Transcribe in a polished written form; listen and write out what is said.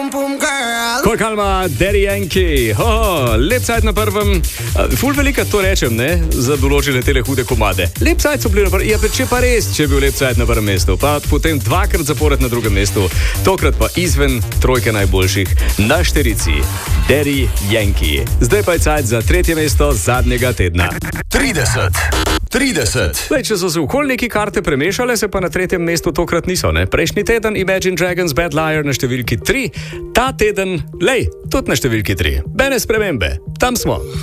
Kolkalma, Daddy Yankee, lep cajt na prvem, ful velika to rečem, ne, za določene tele hude komade. Lep cajt so bili na prvem, ja, če pa res, če je bil lep cajt na prvem mestu, pa potem dvakrat zapored na drugem mestu, tokrat pa izven trojke najboljših, na šterici, Daddy Yankee. Zdaj pa je cajt za tretje mesto zadnjega tedna. 30. Zdaj, če so se okoljniki karte premešale, se pa na tretjem mestu tokrat niso, ne? Prejšnji teden Imagine Dragons Bad Liar na številki 3, ta teden, tudi na številki 3. Bene spremembe, tam smo.